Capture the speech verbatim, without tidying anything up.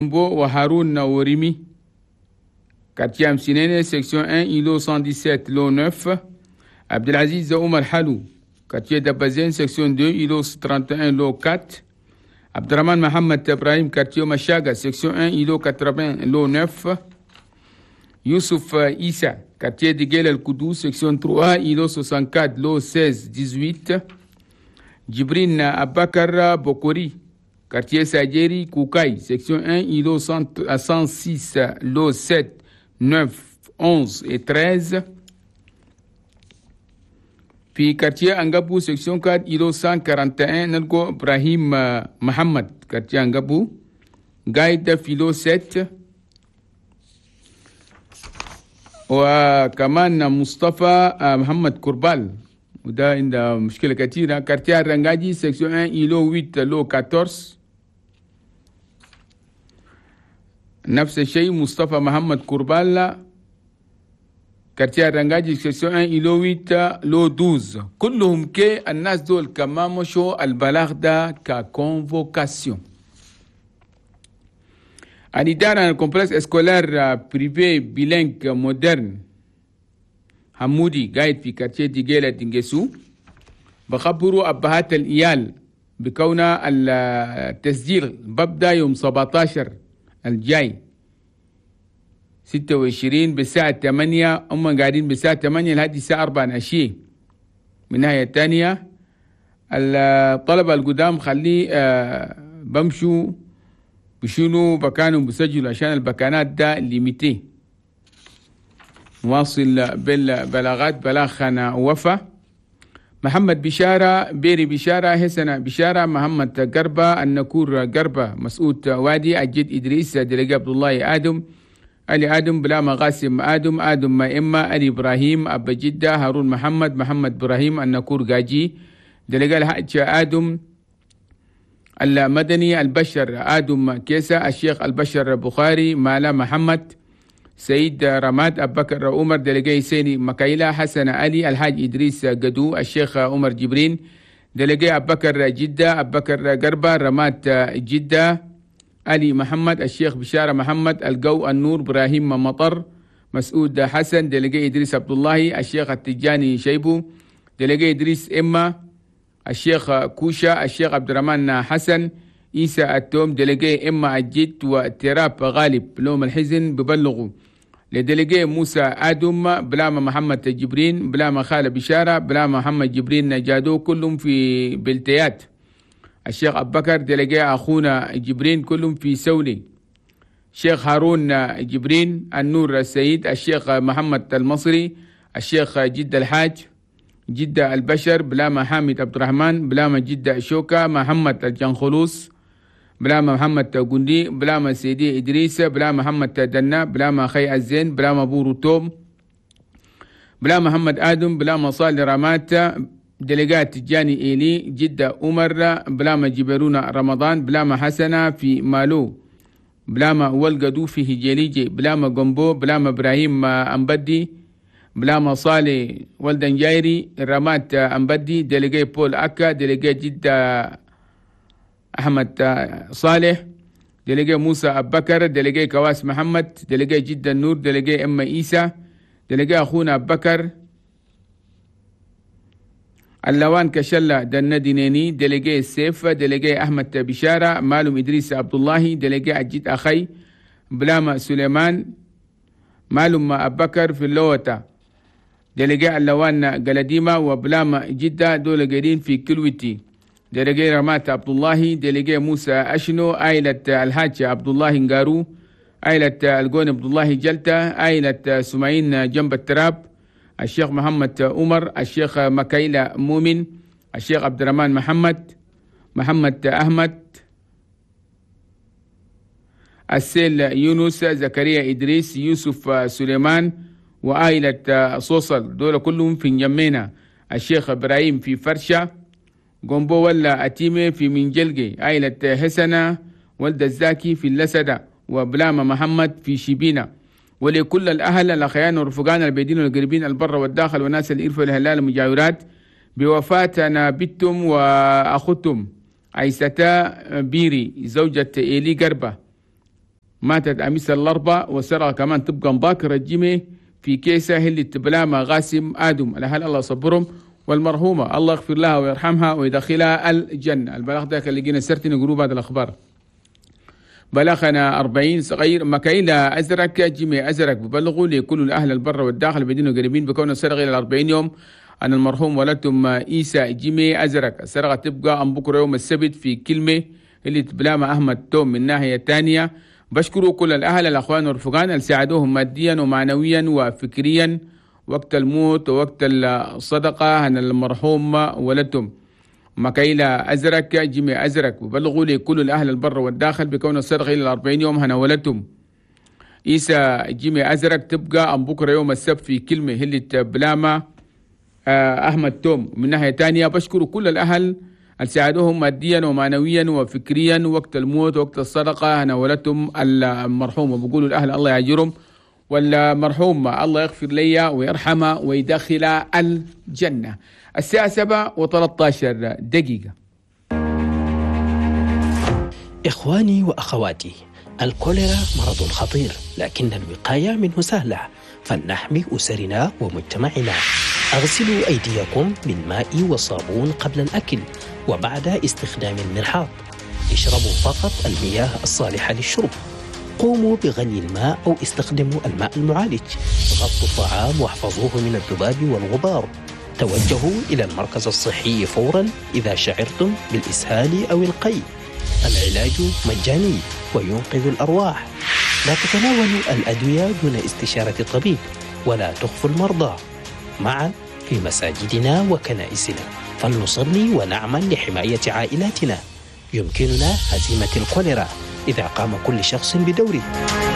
Bo wa Haroun Naworimi, quartier Amsinene, section un, îlot cent dix-sept, lot neuf. Abdelaziz Omar Halou, quartier Dabazen, section deux, îlot trente et un, lot quatre. Abdraman Mohamed Ibrahim, quartier Machaga, section un, îlot quatre-vingts, lot neuf. Youssouf Issa, quartier de Guel El-Koudou, section trois, îlot soixante-quatre, lot seize, dix-huit. Djibrin Abakar Bokori, quartier Sadjeri Koukaï, section un, îlot cent six, lot sept, neuf, onze et treize. Puis quartier Angabou, section quatre, îlot cent quarante et un, Nalgo Ibrahim Mohamed, quartier Angabou. Gaïd Philo sept. وكمان مصطفى محمد كربال وده عنده مشكلة كثيرة. كارتيه الرنجاجي سكسيون واحد إيلو ثمانية لو أربعتاشر. نفس الشيء مصطفى محمد كربال كارتيه الرنجاجي سكسيون واحد إيلو ثمانية لو اثناشر. كلهم كي الناس دول كمان مشوا البلاغ ده ككونفوكاسيون. الإدارة الكومبلكس اسكولار بريفي بيلينك مودرن حمودي قايد في كارتيه ديجيلا دينجسو بخبروا أبهات الإيال بكون التسجيل ببدأ يوم سبعتاشر الجاي ستة وعشرين بالساعة ثمانية. هم قاعدين بالساعة ثمانية لحد الساعة أربعة عشية. من الناحية الثانية الطلبة القدام خليه بمشوا بشنو بكانوا بسجلوا عشان البكانات ده ليميتي. واصل بالبلاغات بلاغنا وفا محمد بشارة بيري بشارة هسنا بشارة محمد قربة النكور قربة مسؤول وادي أجد إدريس دلقى عبد الله آدم علي آدم بلا مغاسم آدم آدم ما إما علي إبراهيم أبا جدة هارون محمد محمد إبراهيم النكور قاجي دلقى الحاج آدم المدني البشر آدم كيسا الشيخ البشر بخاري مالا محمد سيد رماد أبو بكر عمر دلقي سيني مكايلا حسن علي الحاج إدريس قدو الشيخ عمر جبرين دلقي أبو بكر جدة أبو بكر قربة رماد جدة علي محمد الشيخ بشارة محمد القو النور إبراهيم مطر مسعود حسن دلقي إدريس عبد الله الشيخ التجاني شيبو دلقي إدريس إما الشيخ كوشا الشيخ عبد الرحمن حسن عيسى التوم دلقي إما الجد وتراب غالب لهم الحزن ببلغوا لدلقي موسى آدم بلام محمد جبرين بلام خالة بشارة بلام محمد جبرين جادو كلهم في بلتيات. الشيخ أبو بكر دلقي أخونا جبرين كلهم في سولي. الشيخ هارون جبرين النور السيد الشيخ محمد المصري الشيخ جد الحاج جدة البشر بلام حامد عبد الرحمن بلام جدة شوكا محمد الجنخلوص بلام محمد قندي بلام سيدي إدريس بلام محمد دنا بلام خي الزين بلام بورو توم بلام محمد آدم بلام صالح رامات دلقات جاني إيلي جدة عمر بلام جبرونا رمضان بلام حسنة في مالو بلام والقدو في هجيليجي بلام قنبو بلام إبراهيم أمبدي بلام صالح ولدن جايري رمات أمبدي دلقي بول أكا دلقي جدة أحمد صالح دلقي موسى أبو بكر دلقي كواس محمد دلقي جدة النور دلقي أم إيسى دلقي أخونا أبو بكر اللوان كشلة دنا دينيني دلقي السيف دلقي أحمد بشارة مالم إدريس عبد الله دلقي أجد أخي بلام سليمان مالم أبو بكر في اللوطة دلقاء اللوان قلديمة وبلام جدة دول قاعدين في كلوتي. دلقاء رمات عبد الله دلقاء موسى أشنو عائلة الحاج عبد الله نقارو عائلة القون عبد الله جلتة عائلة سمعين جنب التراب الشيخ محمد عمر الشيخ مكايلة مؤمن الشيخ عبد الرحمن محمد محمد أحمد السيل يونس زكريا إدريس يوسف سليمان وعائلة صوصل دول كلهم في نجمينا. الشيخ إبراهيم في فرشة قنبو ولا أتيمي في منجلقي عائلة حسنة ولد الزاكي في اللسدة وبلام محمد في شبينة. ولكل الأهل الأخيان والرفقان البيدين والقريبين البر والداخل والناس اللي إرفوا الهلال المجاورات بوفاة نابتم وأختم عيستا بيري زوجة إيلي قربة ماتت أمس الأربعاء، وسرقة كمان تبقى مباكرة الجمعة في كيسة اللي تبلاما غاسم آدم. الأهل الله صبرهم، والمرحومة الله يغفر لها ويرحمها ويدخلها الجنة. البلاغ ده اللي لقينا سرتنا جروب هذه الأخبار. بلغنا أربعين صغير مكايلة أزرق جميع أزرق ببلغوا لكل الأهل البر والداخل بدون قريبين بكون السرقة إلى أربعين يوم أن المرحوم ولدتم عيسى جميع أزرق. السرقة تبقى أم بكرة يوم السبت في كلمة اللي تبلامة أحمد توم من ناحية تانية. بشكروا كل الأهل الأخوان والرفقان اللي ساعدوهم ماديا ومعنويا وفكريا وقت الموت ووقت الصدقة عن المرحوم ولدتم. مكايلة أزرق جميع أزرق وبلغوا لي كل الأهل البر والداخل بكون الصدقة إلى أربعين يوم هنا ولدتم عيسى جميع أزرق تبقى أم بكرة يوم السبت في كلمة هلة بلامة أحمد توم من ناحية تانية. بشكر كل الأهل اللي ساعدوهم ماديا ومعنويا وفكريا وقت الموت وقت الصدقة هنا ولدتم المرحوم، وبقولوا الأهل الله يعجرهم والمرحوم الله يغفر لي ويرحمه ويدخل الجنة. الساعة سبعة وثلاثة عشر دقيقة. إخواني وأخواتي، الكوليرا مرض خطير لكن الوقاية منه سهلة، فلنحمي أسرنا ومجتمعنا. أغسلوا أيديكم بالماء والصابون قبل الأكل وبعد استخدام المرحاض. اشربوا فقط المياه الصالحة للشرب. قوموا بغلي الماء أو استخدموا الماء المعالج. غطوا الطعام واحفظوه من الذباب والغبار. توجهوا إلى المركز الصحي فورا إذا شعرتم بالإسهال أو القيء. العلاج مجاني وينقذ الأرواح. لا تتناولوا الأدوية دون استشارة طبيب، ولا تخفوا المرضى. معا في مساجدنا وكنائسنا فلنصلي ونعمل لحماية عائلاتنا. يمكننا هزيمة الكوليرا إذا قام كل شخص بدوره.